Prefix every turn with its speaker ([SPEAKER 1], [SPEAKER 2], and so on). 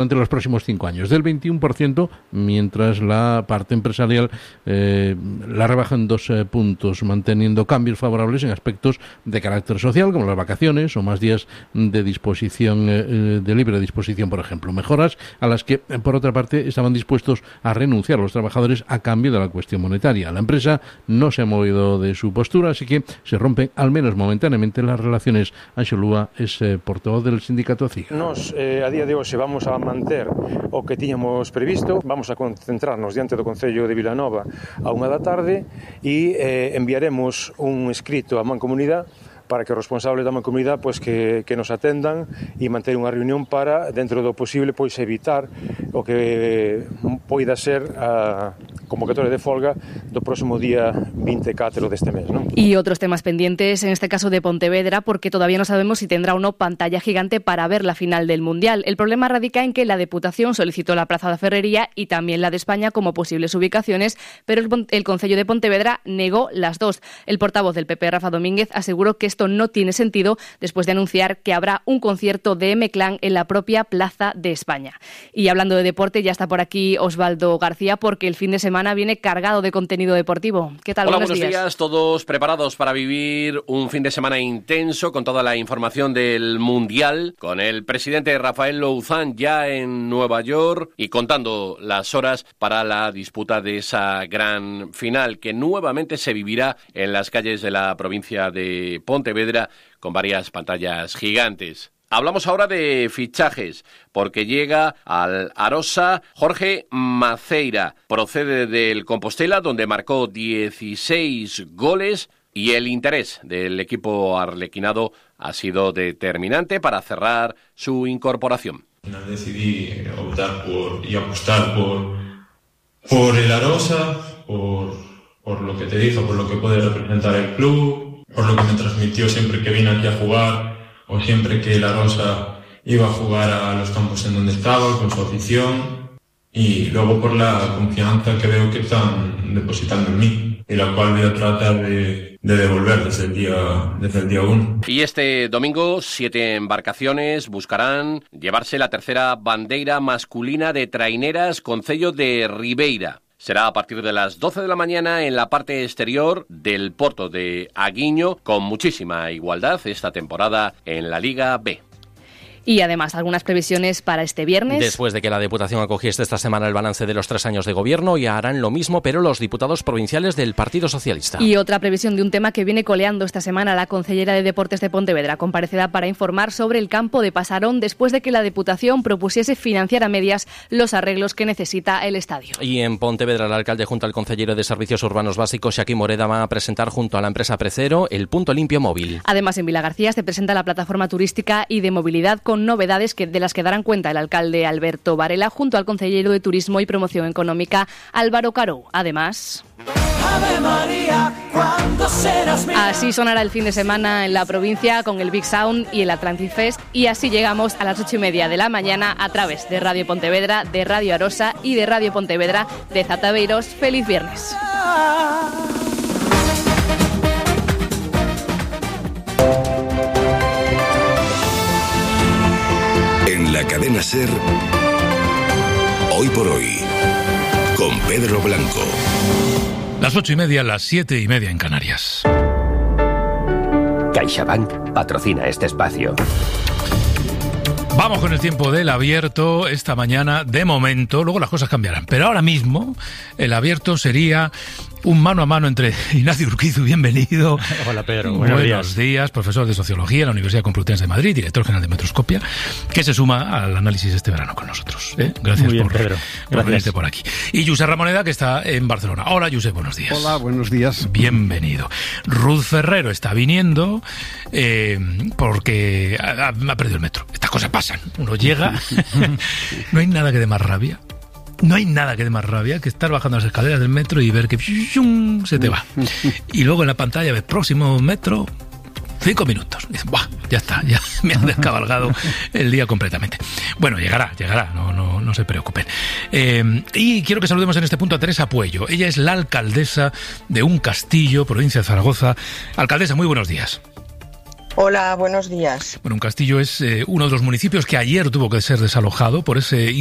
[SPEAKER 1] durante los próximos 5 años, del 21%, mientras la parte empresarial la rebaja en 2 puntos, manteniendo cambios favorables en aspectos de carácter social, como las vacaciones o más días de disposición, de libre disposición, por ejemplo. Mejoras a las que, por otra parte, estaban dispuestos a renunciar los trabajadores a cambio de la cuestión monetaria. La empresa no se ha movido de su postura, así que se rompen, al menos momentáneamente, las relaciones. Anxo Lúa es portavoz del sindicato CIGA.
[SPEAKER 2] Nos, a día de hoxe, vamos a manter o que tiñamos previsto. Vamos a concentrarnos diante do Concello de Vilanova a 1 da tarde e enviaremos un escrito á Mancomunidade para que os responsables da Mancomunidade que nos atendan e manter unha reunión para, dentro do posible, evitar o que poida ser a convocatoria de folga do próximo día 24 deste mes, ¿no?
[SPEAKER 3] Y otros temas pendientes, en este caso de Pontevedra, porque todavía no sabemos si tendrá o no pantalla gigante para ver la final del Mundial. El problema radica en que la Deputación solicitó la Plaza da Ferrería y también la de España como posibles ubicaciones, pero el Concello de Pontevedra negó las dos. El portavoz del PP, Rafa Domínguez, aseguró que esto no tiene sentido después de anunciar que habrá un concierto de M-Clan en la propia Plaza de España. Y hablando de deporte, ya está por aquí Osvaldo García, porque el fin de semana viene cargado de contenido deportivo. ¿Qué tal?
[SPEAKER 4] Hola, buenos días. Todos preparados para vivir un fin de semana intenso con toda la información del Mundial, con el presidente Rafael Louzán ya en Nueva York y contando las horas para la disputa de esa gran final que nuevamente se vivirá en las calles de la provincia de Pontevedra con varias pantallas gigantes. Hablamos ahora de fichajes, porque llega al Arosa Jorge Maceira. Procede del Compostela, donde marcó 16 goles, y el interés del equipo arlequinado ha sido determinante para cerrar su incorporación.
[SPEAKER 5] Al final decidí optar y apostar por el Arosa, por lo que te dijo, por lo que puede representar el club, por lo que me transmitió siempre que vine aquí a jugar, o siempre que la Rosa iba a jugar a los campos en donde estaba, con su afición, y luego por la confianza que veo que están depositando en mí, y la cual voy a tratar de devolver desde el día 1.
[SPEAKER 4] Y este domingo, 7 embarcaciones buscarán llevarse la tercera bandeira masculina de traineras Concello de Ribeira. Será a partir de las 12 de la mañana en la parte exterior del Porto de Aguiño, con muchísima igualdad esta temporada en la Liga B.
[SPEAKER 3] Y además, algunas previsiones para este viernes.
[SPEAKER 6] Después de que la Diputación acogiese esta semana el balance de los 3 años de gobierno, ya harán lo mismo, pero los diputados provinciales del Partido Socialista.
[SPEAKER 3] Y otra previsión de un tema que viene coleando esta semana. La concellera de Deportes de Pontevedra comparecerá para informar sobre el campo de Pasarón después de que la Diputación propusiese financiar a medias los arreglos que necesita el estadio.
[SPEAKER 6] Y en Pontevedra, el alcalde junto al concejero de Servicios Urbanos Básicos, Xaki Moreda, va a presentar junto a la empresa Precero el punto limpio móvil.
[SPEAKER 3] Además, en Vilagarcía se presenta la plataforma turística y de movilidad con novedades de las que darán cuenta el alcalde Alberto Varela junto al concejero de Turismo y Promoción Económica Álvaro Carou. Además, Ave María, ¿cuándo serás mía? Así sonará el fin de semana en la provincia con el Big Sound y el Atlantic Fest, y así llegamos a las 8:30 de la mañana a través de Radio Pontevedra, de Radio Arosa y de Radio Pontevedra de Zataveiros. ¡Feliz viernes!
[SPEAKER 7] En la cadena SER, Hoy por Hoy, con Pedro Blanco.
[SPEAKER 8] Las 8:30, las 7:30 en Canarias.
[SPEAKER 9] CaixaBank patrocina este espacio.
[SPEAKER 8] Vamos con el tiempo del abierto esta mañana. De momento, luego las cosas cambiarán, pero ahora mismo el abierto sería un mano a mano entre Ignacio Urquizu, bienvenido.
[SPEAKER 10] Hola Pedro,
[SPEAKER 8] buenos días, profesor de Sociología en la Universidad Complutense de Madrid, director general de Metroscopia, que se suma al análisis este verano con nosotros. Gracias. Muy bien, Pedro. Por venirte por aquí. Y Josep Ramoneda, que está en Barcelona. Hola, Josep, buenos días.
[SPEAKER 11] Hola, buenos días.
[SPEAKER 8] Bienvenido. Ruth Ferrero está viniendo porque ha perdido el metro. Estas cosas pasan. Uno llega, no hay nada que dé más rabia. No hay nada que dé más rabia que estar bajando las escaleras del metro y ver que se te va. Y luego en la pantalla ves próximo metro, 5 minutos. Y dices, ¡buah! Ya está, ya me han descabalgado el día completamente. Bueno, llegará, no se preocupen. Y quiero que saludemos en este punto a Teresa Puello. Ella es la alcaldesa de un castillo, provincia de Zaragoza. Alcaldesa, muy buenos días.
[SPEAKER 10] Hola, buenos días.
[SPEAKER 8] Bueno, un castillo es uno de los municipios que ayer tuvo que ser desalojado por ese